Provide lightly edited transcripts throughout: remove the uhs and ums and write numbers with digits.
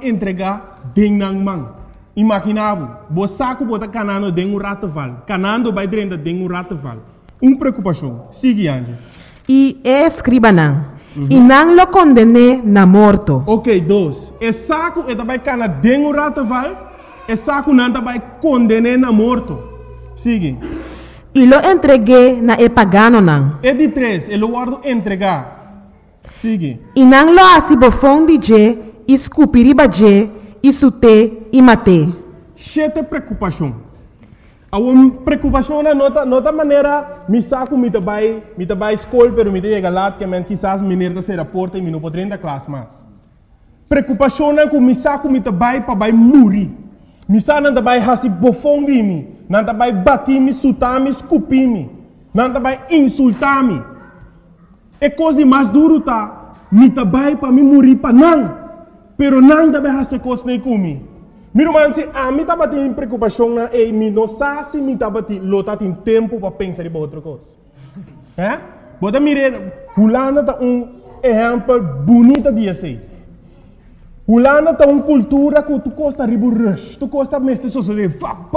entregar ding nang mang. Imaginava, você saco bota canando ding rataval, canando vai dentro ding rataval. Preocupação. Sigue, Andy. E escriba não. E não lo condené na morto. Ok, 2. E saco é também cana ding rataval, e saco não também condené na morto. Sigue. E lo entregué na e pagano não. E de 3, ele guarda entregar. Sigue. E não lo asibofon de je, escupiriba je, e sute, e mate. Chete preocupação. A uma preocupação na nota maneira, me saco, me trabalho escola, pero me chega lá, que man quizás me nerda ser a porta e me não pode entrar classe mais. Preocupação na que me saco, me trabalho para vai morrer. Me saco não trabalho hasi bofão de mim, não trabalho bater me, sutar me, escupir me, não trabalho insultar me. É coisa de mais duro tá, me trabalho para me morrer para não, pero não trabalho hasi coisa nem comigo. Meu irmão, se a mim estava tendo preocupação na e me não sabe se me estava tendo tempo para pensar em outra coisa. É? Bota mire, Holanda tá exemplo bonito de assim. Holanda tá cultura que tu costa ribu rush, tu costa mestre sociedade,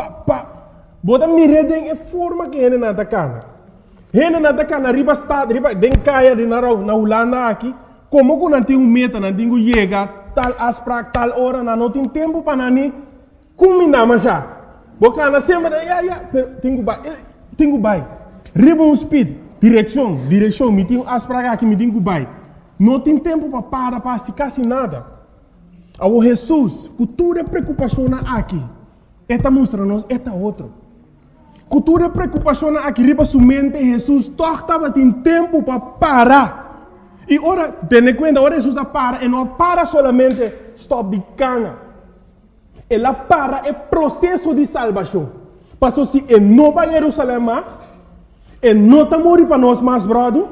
Bota mire den forma que ele nada cana. Ele nada cana riba estado, riba den caia de na Holanda aqui, como que não tem meta, não tem chega tal asprak, tal hora, não tem tempo para nani, combina já. Bocana sempre, tenho bai. Ribbon speed, direção, me tenho asprak aqui, me tenho bai. Não tem tempo para se quase nada. Ao Jesus, cultura preocupação aqui, esta mostra-nos, esta outro. Cultura preocupação aqui, riba sua mente, Jesus, torta tem tempo para parar. E ora, tenha conta, ora Jesus para, e não para solamente stop de cana. Ela para é processo de salvação. Pastor, se ele não vai a Jerusalém mais, ele não está morrendo para nós mais, brother,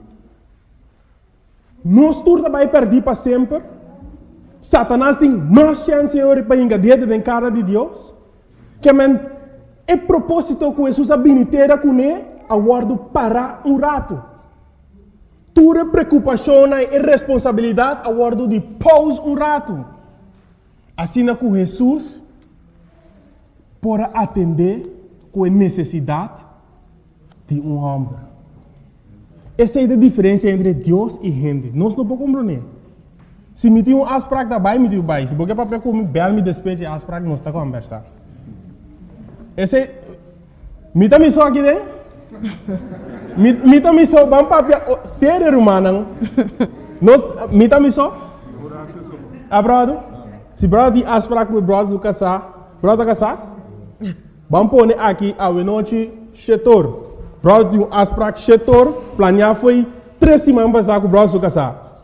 nós turma vai perder para sempre. Satanás tem mais chance para engadir dentro da cara de Deus. Que é propósito que Jesus habilitera com ele, aguardo para rato. Tua preocupação e responsabilidade a guardo de pause rato. Assim que Jesus pode atender com a necessidade de homem. Essa é a diferença entre Deus e gente. Nós não podemos compreender. Se me tem asprak da bai, me tem bai. Se porque para comer bel me despeje asprak, nós está conversar. Esse me também só aqui dentro. Me também só vamos para ser humano. Nós me também só. Abrado. Se brado asprak com brado do casar, vamos pôr aqui a noite setor. Brado asprak setor, planear foi 3 semanas para com brado do casar.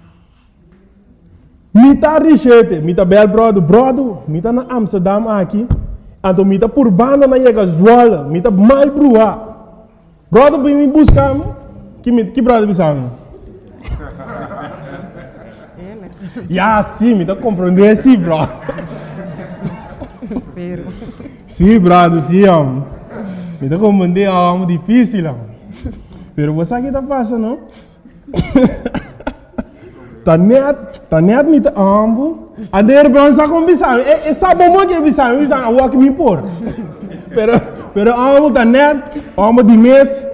Me tá richete, me tá bel brado, me tá na Amsterdam aqui. Então me tá por banda na chega zoala, me tá mal brua. Brother, vem me buscar, que brother bisamo? Ya, sim, me tá compreendendo, sim, bro. Sim, brother, sim, me tá compreendendo, é difícil, pero você aqui tá passando, não? Tá net me tá ambo. Ader bronza com bisamo, sabe como que bisamo a walk me por. Pero amo tá net, amo de mês.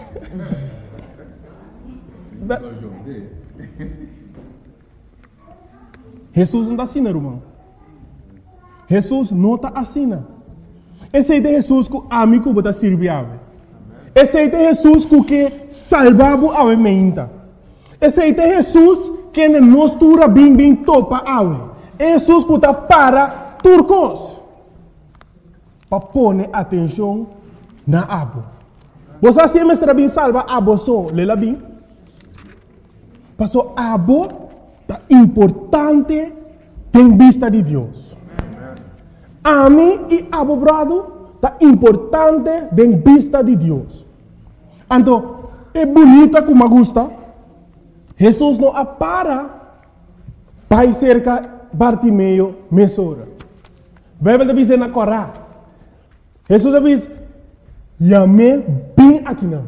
Jesus não está assim, irmão. Jesus não está assim. Esse é Jesus que amigo bota servir. Esse é Jesus que salvava a mente. Esse é Jesus que nos tura bem topa a Jesus que está para turcos. Para pôr atenção na abo. Você sempre está bem salva abo só, lela bem. Passou abo é importante em vista de Deus. A mim e abo brado é importante em vista de Deus. Então, é bonita como gosta. Jesus não para para cerca Bartimeu mesora. Bíblia diz na Corá. Jesus diz, "Yame bem aqui não."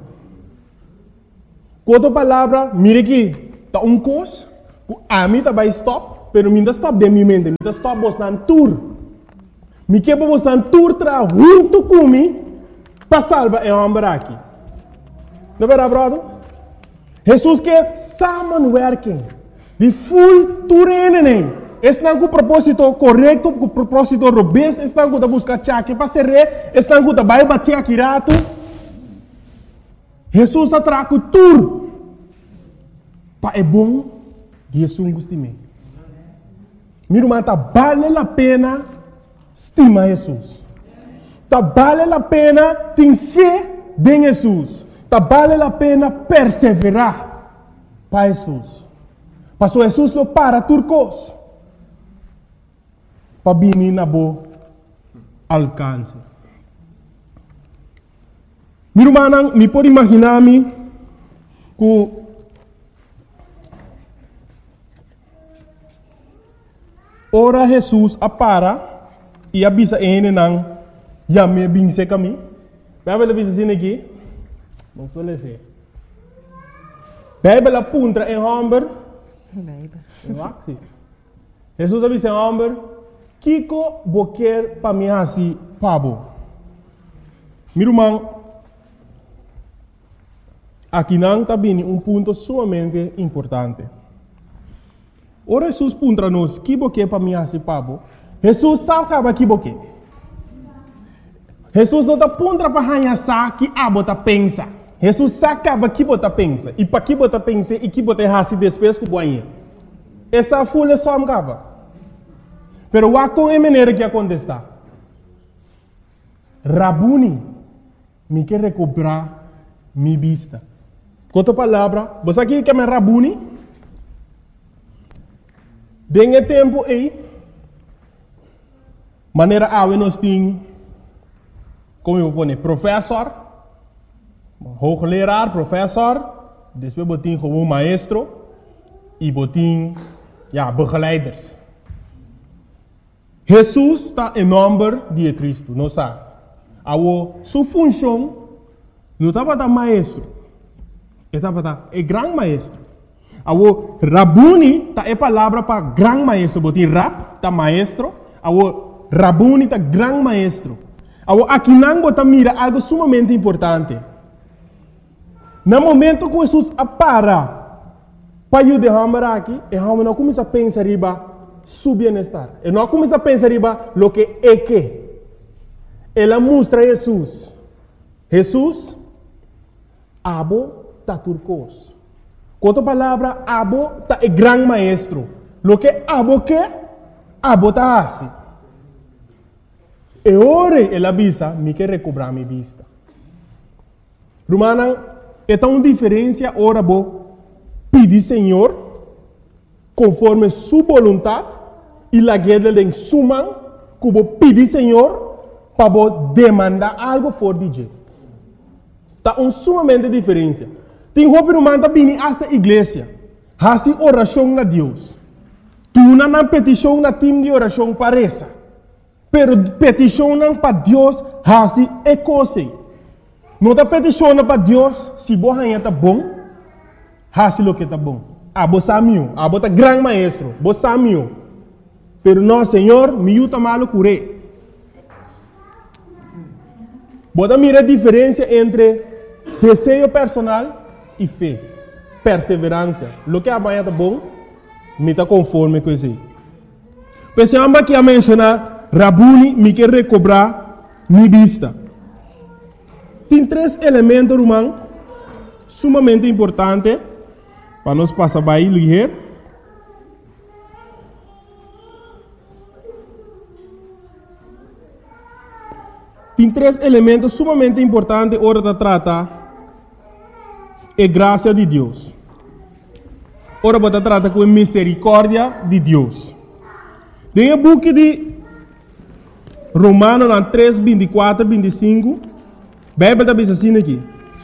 Outra palavra, mire aqui, tá coisa, a mim tá vai stop, pero me stop de mi mente, me stop vos na tour. Me quebra vos na tour tra junto comigo para salvar o homem aqui. Não é verdade, brother? Jesus quer samenwerking. De full toerening. Está com o propósito correto, com o propósito robusto, está com a buscar chaque para ser rei, está com a vai bater aqui rato. Jesus está trago tudo. Para é bom, Jesus gosta de mim. Meu irmão, tá vale a pena estimar Jesus. Tá vale a pena ter fé em Jesus. Tá vale a pena perseverar para Jesus. Pastor Jesus não para turcos. Para vir na boa alcance. Meu irmão, me pode imaginar-me que ora Jesus apara e avisa ele não já me bem se caminho. Vai ver avisa assim aqui. Não suele ser. Bijbel apunta em homem. Jesus avisa em homem. Kiko boquer para mim assim pabo. Meu irmão, aqui não está bem ponto sumamente importante. Ora Jesus punta nos que boquer para mim assim pabo. Jesus sabe que boquer. Jesus não está punta para hanhar que abo tá pensa. Jesus sabe que bota pensa. E para que bota pensa e que bota assim depois que boinha. Essa folha só me acaba. Pero há com a maneira que acontece. Rabuni, me quer recuperar minha vista. Com outra palavra, você aqui quer me Rabuni? Dengue tempo aí, maneira a nós tem, como eu vou dizer, professor, hoogleraar, professor, depois botin como maestro e botin, begeleiders. Jesus está em nome de Cristo, não sabe? Sua função não estava da maestro, estava da grande maestro. Rabuni está a palavra para grande maestro, botin rap está maestro, Rabuni está grande maestro. Aqui não bota mira algo sumamente importante. No momento que Jesus apara para ajudar o homem aqui, o homem não começa a pensar riba su bienestar. E não começa a pensar riba lo que é que. Ela mostra Jesus. Jesus, abo ta turcos. Com outra palavra, abo ta é grande maestro. Lo que abo que, abo ta assim. E ora ela avisa, me quer recobrar minha vista. Romana, é uma diferença ora bo pedir Senhor conforme sua vontade e a guerra de suma que bo pedir Senhor para bo demandar algo for de Tá sumamente diferença. Tem roupa romana tá vindo esta igreja, hasi oração na Deus. Tu não petição na time de oração para essa, pero petição não para Deus hasi é coisa. Não está peticionando para Deus se você está bom, hasi lo que está bom. Você amigo, você é grande maestro, você amigo. Pero não, Senhor, me ajuda malo curé. Você mira a diferença entre desejo personal e fé, perseverança. Lo que amanhã está bom, me está conforme com isso. Pensamos que a mencionar, Rabuni me quer recobrar minha vista. Tem 3 elementos, irmão, sumamente importantes para nós passar para aí, ligeiro. Tem 3 elementos sumamente importantes hora de tratar a graça de Deus. Ora para tratar com a misericórdia de Deus. Tem o book de Romanos 3, 24, 25. A Bíblia está assim aqui.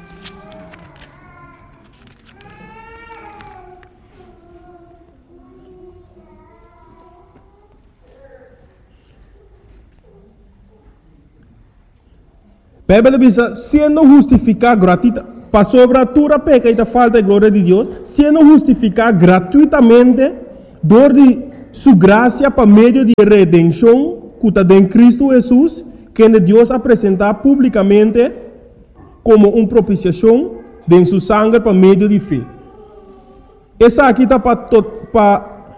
A Bíblia diz, sendo justificado gratuitamente, para sobretudo peca e da falta de glória de Deus, sendo justificado gratuitamente, dor de su gracia por medio de redención que está en Cristo Jesús, que Dios ha presentado públicamente como una propiciación de su sangre por medio de fe. Esa aquí está para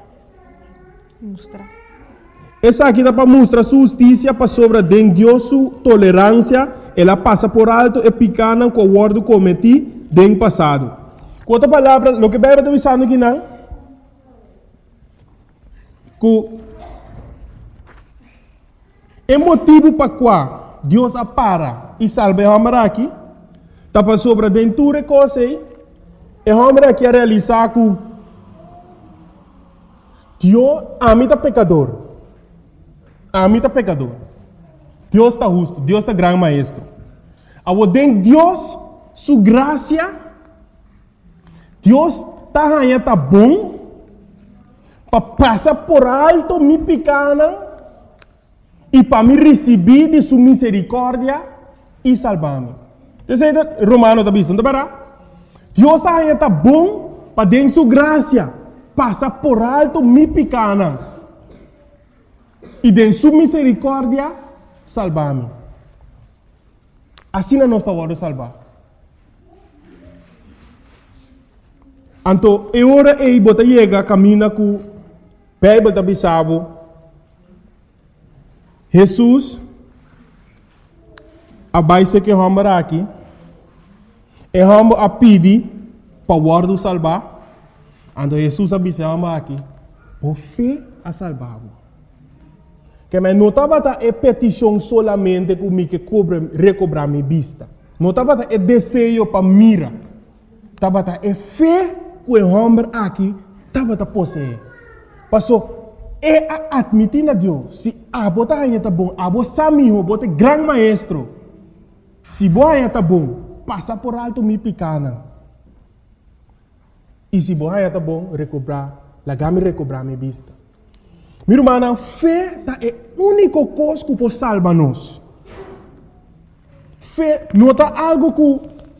mostrar su justicia para sobre de Dios su tolerancia. Ela passa por alto e picana com o guardo cometi do passado. Com outra palavra, o que vai avisando aqui não? Que o motivo para qual Deus apara e salva o homem aqui, está para sobre aventura e coisa aí, e o homem aqui a realizar que Deus ama pecador. Ama pecador. Deus está justo, Deus está grande maestro. Agora, Deus, sua graça, Deus está bom para passar por alto minha pequena e para me receber de sua misericórdia e salvar-me. Você sabe, Romano está dizendo, Deus está bom para dar sua graça, passar por alto minha pequena e de sua misericórdia salvar-me. Assim não está hora de salvar. Então, é hora de botar chega caminha com a Bíblia da Bissau. Jesus abaixo que vamos aqui, e vamos a pedir para o guardo salvar. Então, Jesus abaixo aqui, por fé a salvar-o. Que me notava a petição solamente que me que recobrar minha vista. Notava a desejo para mira. Tava a fé que o homem aqui tava a possuir. Passou é a admitir a Deus. Se a bota ainda tá bom, a bota samiho, bota grande maestro. Se boa ainda tá bom, passa por alto minha picana. E se boa ainda tá bom, recobrar, lagame recobrar minha vista. Meu irmão, fé é a única coisa que pode salvar-nos. Fé não é algo que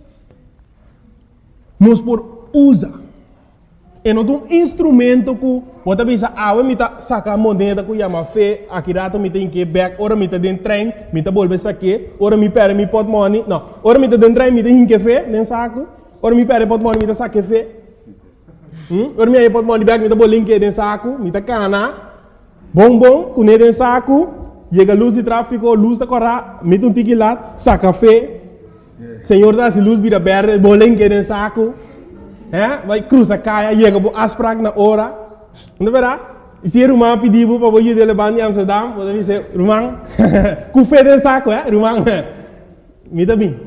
nós podemos usar. É não um instrumento que pode pensar, me está sacando moneda que chama fé, aqui rato me tem que back, ora me está dentro trem, me está volver saque, ora me perde me pot money, não, ora me está dentro trem, me tem que fé, dentro saco, ora me perde pot money, me está saque fé. Ora me aí pot money back, me está bolinho dentro saco, me está cana. Bom, com ele em saco, chega a luz de tráfego, luz da corra, mete um tique lá, saca fé. Senhor dá-se luz, vira verde, bolinho em saco. Vai cruzar a caia, chega a asprag na hora. Não verá? E se o irmão pediu para você levar em Amsterdam, você diz, irmão, com fé em saco, irmão, me dá bem.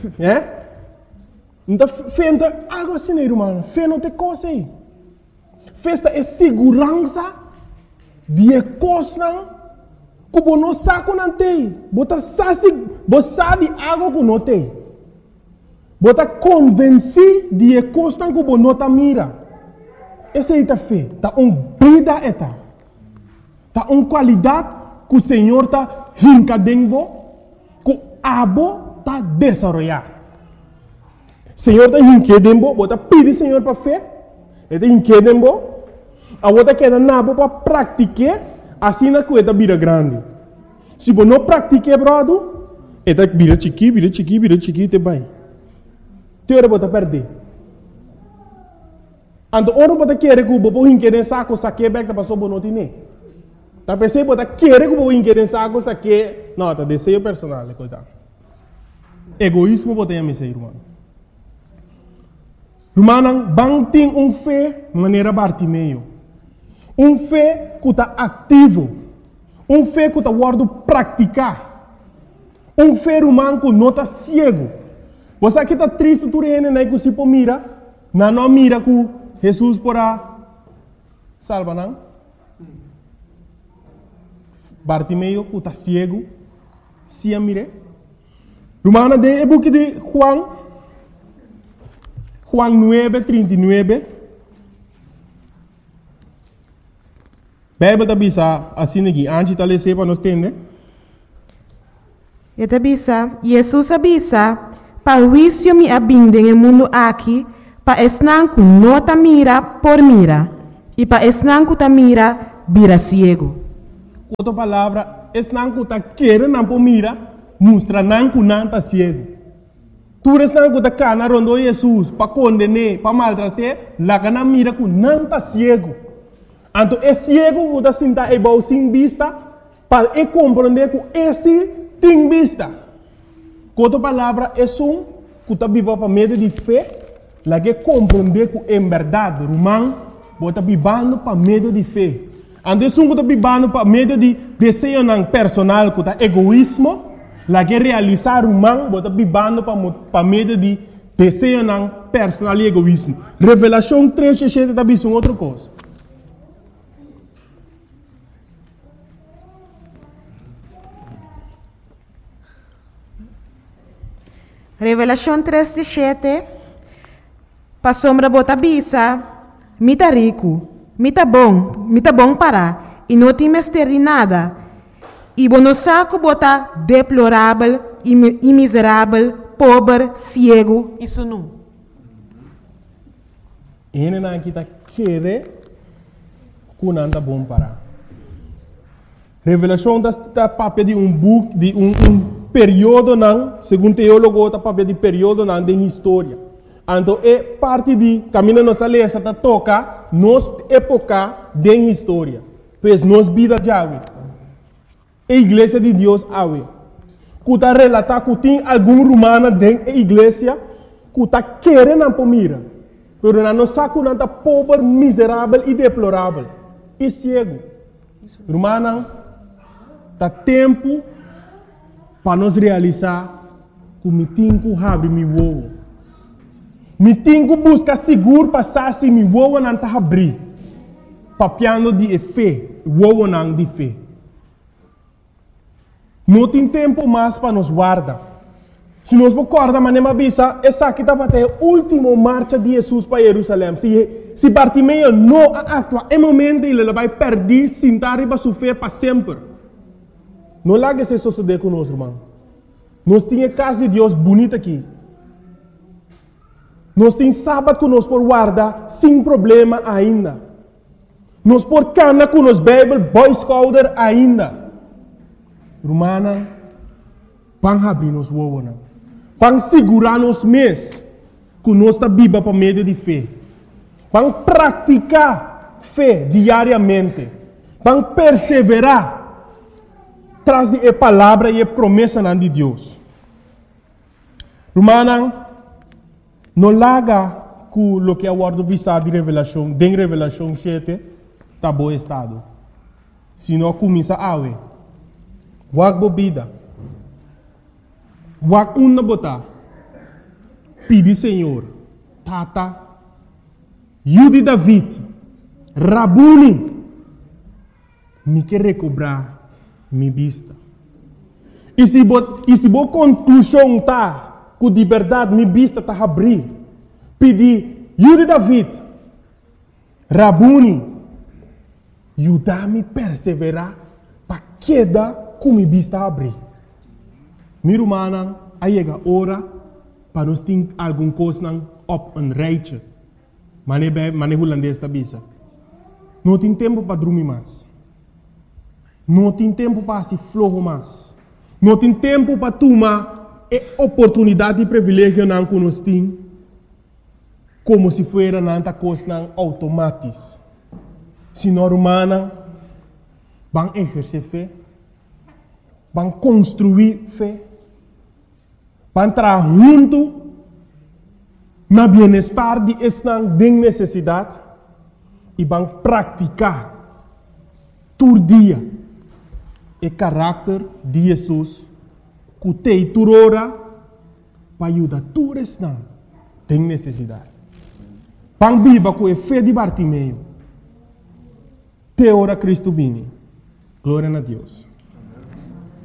Então, fé não é algo assim, irmão. Fé não tem coisa aí. Fé é segurança. Die coisa que você não sabe não tem. Você sabe algo que não tem. Você está convencido de coisa que você não está mira. Essa é a fé. Está uma vida. Está uma qualidade que o Senhor está rincadendo, que o abo está desenvolvendo. O Senhor está rincadendo, você está pedindo ao Senhor para fé. Ele está rincadendo. A outra que é nabo para praticar, assim na coisa vira grande. Se você não praticar, brother, é vira chiqui, te vai. Teora você perder. Então, ora você quer que você hinque saco, saque back, para só não tem. Tá pensando você quer que você hinque saco, saque, não, tá desejo personal, coitado. Egoísmo você tem a missa, irmão. Irmão, bang tem fé maneira Bartimeu. Fé que está ativo. Fé que está guardando praticar. Fé humano que não está cego. Você aqui está triste, tu reina, né? Que se pode mira. Não mira que Jesus porá salva, não? Bartimeu que está cego. Se a mire. Romana de book de Juan 9:39. Bíblia bisa assim aqui, antes de ler para nós entender. E bisa, Jesus avisa, para o juízo me abinde no mundo aqui, para esnan ku nota mira por mira, e para esnan ku ta mira vira ciego. Outra palavra, esse não está querendo não mira, mostra não que não está ciego. Tu res não está cana rondo Jesus para condenar, para maltratar, lá que não mira que não está ciego. Então, é ciego que está sentado e vai sem vista, para compreender que esse tem vista. Outra palavra, é um que está vivo para meio de fé, lá que compreender que em verdade, romano, está vivendo para meio de fé. Então, é um que está vivendo para meio de desejo personal, que está egoísmo, lá que realizar romano, está vivendo para meio de desejo personal e egoísmo. Revelação 3:7 está vendo outra coisa. Revelação 3:7. Pa sombra bota bisa, mita rico, mita bom para, e não tem mestre de nada. E bono saco bota deplorável, e miserável, pobre, ciego, isso não. Ele não está querendo que não está bom para. Revelação está papel de book, de período não, segundo teólogo, está papel de período não de história. Então, é parte de caminho nossa lei, está toca nos época de história. Pois nos vida já a igreja de Deus ave. Que está relatar que tem algum romano dentro da igreja que está querendo para mira. Pero não sabe que está pobre, miserável e deplorável. E cego. Romano, está tempo para nós realizar que me tenho que abrir meu ovo. Me tenho que buscar seguro passar se meu ovo não está abrir. Papiando de fé, ovo não de fé. Não tem tempo mais para nos guardar. Se nós recordamos, mas não avisa, essa aqui está até a última marcha de Jesus para Jerusalém. Se Bartimeu não atua, é momento ele vai perder, sentar e vai sofrer para sempre. Não largue esse suceder conosco, irmão. Nós temos a casa de Deus bonita aqui. Nós temos sábado que nós por guardar sem problema ainda. Nós por cana com os Bible, Boy Scouter ainda. Romana, vão abrir nos ovos. Vão segurar nos mês que nós está viva para meio de fé. Vão praticar fé diariamente. Vão perseverar traz de palavra e promessa de Deus. Romana, não larga que o que é o ordem de revelação, de revelação 7, está bom estado. Se não começa a ver. Wag bobida. Wag una bota. Pedi Senhor. Tata. Yudi David. Rabuni. Me quer recobrar minha vista. E se boa conclusão tá, que de verdade minha vista está abrir. Pedi. Yudi David. Rabuni. Ajudar-me a perseverar para queda com minha vista abrir. Minha irmã, aí chega a hora para nós ter alguma coisa op een rijtje. Maar holandês está bisa. Não tem tempo para dormir mais. Não tem tempo para se flojo mais. Não tem tempo para tomar a oportunidade e privilégio que nós temos como se fosse nanta coisa automática. Se não humana, vão exercer fé, vão construir fé, vão entrar junto no bem-estar de esta necessidade e vão praticar todo dia o caráter de Jesus que tem toda hora para ajudar todos os que têm necessidade. Vão viver com a fé de Bartimeu. Te ora Cristo vini. Glória a Deus.